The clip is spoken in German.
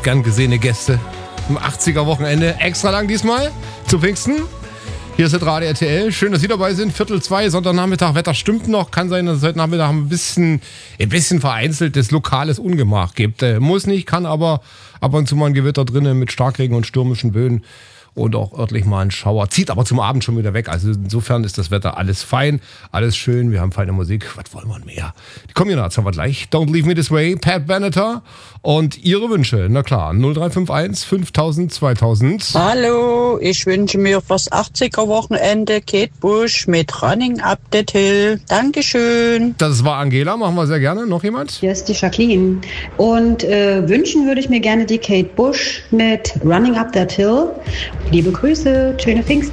gern gesehene Gäste. Im 80er-Wochenende, extra lang diesmal, zu Pfingsten. Hier ist das Radio RTL. Schön, dass Sie dabei sind. 1:45, Sonntagnachmittag. Wetter stimmt noch. Kann sein, dass es heute Nachmittag ein bisschen vereinzeltes lokales Ungemach gibt. Muss nicht, kann aber ab und zu mal ein Gewitter drinnen mit Starkregen und stürmischen Böen. Und auch örtlich mal ein Schauer. Zieht aber zum Abend schon wieder weg. Also insofern ist das Wetter alles fein, alles schön. Wir haben feine Musik. Was wollen wir mehr? Die Kombination haben wir gleich. Don't Leave Me This Way, Pat Benatar. Und Ihre Wünsche, na klar, 0351 5000 2000. Hallo, ich wünsche mir fürs 80er-Wochenende Kate Bush mit Running Up That Hill. Dankeschön. Das war Angela, machen wir sehr gerne. Noch jemand? Hier ist die Jacqueline. Und wünschen würde ich mir gerne die Kate Bush mit Running Up That Hill. Liebe Grüße, schöne Pfingsten.